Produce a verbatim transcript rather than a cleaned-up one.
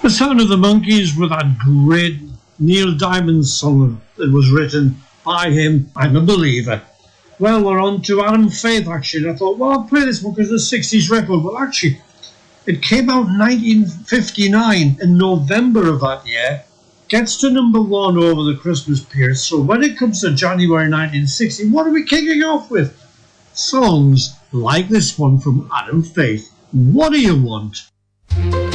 The Sound of the Monkeys with that great Neil Diamond song that was written by him, I'm a Believer. Well, we're on to Adam Faith, actually. And I thought, well, I'll play this one because it's a sixties record. Well, actually, it came out in nineteen fifty-nine, in November of that year. Gets to number one over the Christmas period. So when it comes to January nineteen sixty, what are we kicking off with? Songs like this one from Adam Faith. What do you want?